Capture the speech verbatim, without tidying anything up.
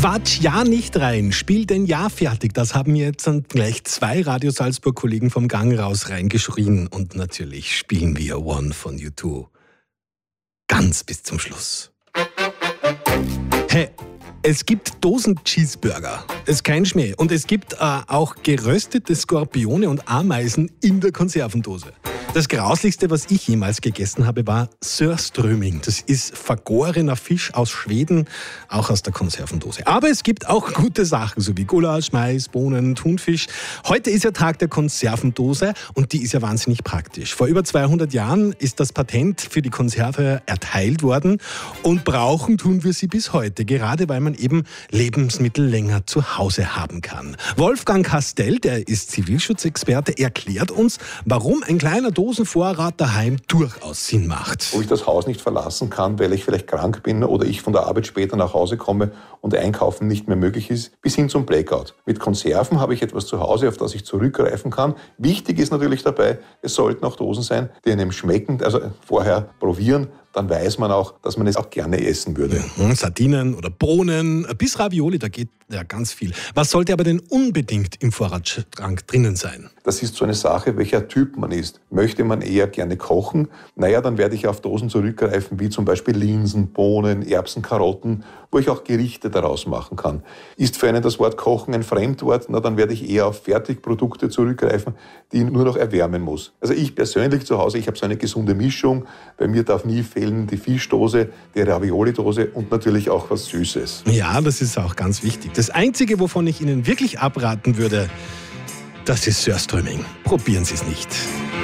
Quatsch, ja nicht rein, spiel denn ja fertig. Das haben mir jetzt dann gleich zwei Radio Salzburg-Kollegen vom Gang raus reingeschrien. Und natürlich spielen wir One von U zwei. Ganz bis zum Schluss. Hey, es gibt Dosen-Cheeseburger. Ist kein Schmäh. Und es gibt äh, auch geröstete Skorpione und Ameisen in der Konservendose. Das Grauslichste, was ich jemals gegessen habe, war Surströmming. Das ist vergorener Fisch aus Schweden, auch aus der Konservendose. Aber es gibt auch gute Sachen, so wie Gulasch, Mais, Bohnen, Thunfisch. Heute ist ja Tag der Konservendose und die ist ja wahnsinnig praktisch. Vor über zweihundert Jahren ist das Patent für die Konserve erteilt worden und brauchen tun wir sie bis heute, gerade weil man eben Lebensmittel länger zu Hause haben kann. Wolfgang Castell, der ist Zivilschutzexperte, erklärt uns, warum ein kleiner Dosenvorrat daheim durchaus Sinn macht. Wo ich das Haus nicht verlassen kann, weil ich vielleicht krank bin oder ich von der Arbeit später nach Hause komme und Einkaufen nicht mehr möglich ist, bis hin zum Blackout. Mit Konserven habe ich etwas zu Hause, auf das ich zurückgreifen kann. Wichtig ist natürlich dabei, es sollten auch Dosen sein, die einem schmecken, also vorher probieren. Dann weiß man auch, dass man es auch gerne essen würde. Mhm, Sardinen oder Bohnen, bis Ravioli, da geht ja ganz viel. Was sollte aber denn unbedingt im Vorratsschrank drinnen sein? Das ist so eine Sache, welcher Typ man ist. Möchte man eher gerne kochen? Naja, dann werde ich auf Dosen zurückgreifen, wie zum Beispiel Linsen, Bohnen, Erbsen, Karotten, wo ich auch Gerichte daraus machen kann. Ist für einen das Wort Kochen ein Fremdwort? Na, dann werde ich eher auf Fertigprodukte zurückgreifen, die ich nur noch erwärmen muss. Also ich persönlich zu Hause, ich habe so eine gesunde Mischung. Bei mir darf nie fehlen die Fischdose, die Ravioli-Dose und natürlich auch was Süßes. Ja, das ist auch ganz wichtig. Das Einzige, wovon ich Ihnen wirklich abraten würde, das ist Surströmming. Probieren Sie es nicht.